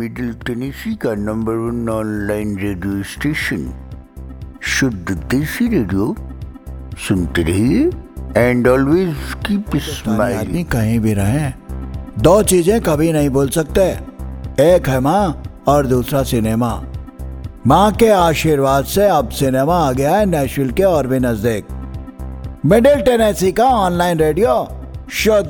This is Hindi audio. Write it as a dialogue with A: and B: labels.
A: मिडिल टेनेसी का नंबर 1 ऑनलाइन रेडियो स्टेशन शुद्ध देसी रेडियो सुनते रहिए एंड ऑलवेज कीप स्माइलिंग।
B: आदमी कहीं भी रहे, दो चीजें कभी नहीं भूल सकते, एक है माँ और दूसरा सिनेमा। माँ के आशीर्वाद से अब सिनेमा आ गया है नेशविल के और भी नजदीक। मिडिल टेनेसी का ऑनलाइन रेडियो शुद्ध